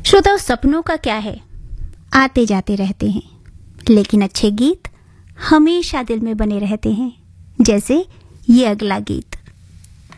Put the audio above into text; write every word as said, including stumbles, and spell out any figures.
श्रोताओं, सपनों का क्या है, आते जाते रहते हैं, लेकिन अच्छे गीत हमेशा दिल में बने रहते हैं, जैसे ये अगला गीत।